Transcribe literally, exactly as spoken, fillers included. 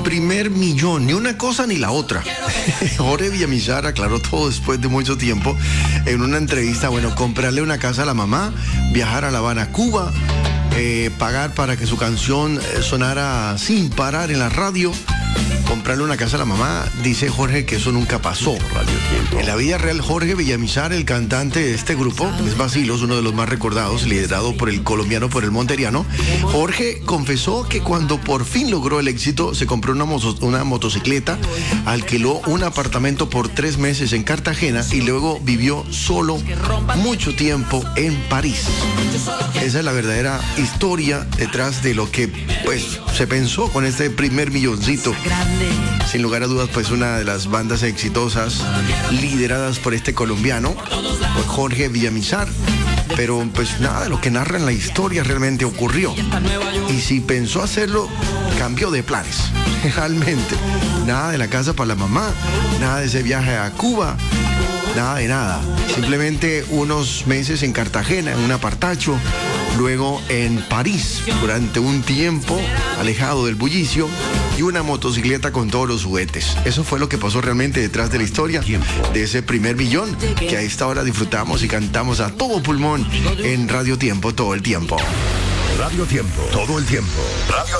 primer millón, ni una cosa ni la otra. Jorge Villamizar aclaró todo después de mucho tiempo en una entrevista. Bueno, comprarle una casa a la mamá, viajar a La Habana, Cuba, eh, pagar para que su canción sonara sin parar en la radio, comprarle una casa a la mamá. Dice Jorge que eso nunca pasó. En la vida real, Jorge Villamizar, el cantante de este grupo, es Bacilos, uno de los más recordados, liderado por el colombiano, por el monteriano. Jorge confesó que cuando por fin logró el éxito, se compró una, mozo, una motocicleta, alquiló un apartamento por tres meses en Cartagena y luego vivió solo mucho tiempo en París. Esa es la verdadera historia detrás de lo que pues se pensó con este primer milloncito. Sin lugar a dudas, pues una de las bandas exitosas lideradas por este colombiano, por Jorge Villamizar. Pero pues nada de lo que narra en la historia realmente ocurrió. Y si pensó hacerlo, cambió de planes. Realmente. Nada de la casa para la mamá, nada de ese viaje a Cuba, nada de nada. Simplemente unos meses en Cartagena, en un apartacho, luego en París, durante un tiempo alejado del bullicio, y una motocicleta con todos los juguetes. Eso fue lo que pasó realmente detrás de la historia de ese primer millón que a esta hora disfrutamos y cantamos a todo pulmón en Radio Tiempo todo el tiempo. Radio Tiempo, todo el tiempo. Radio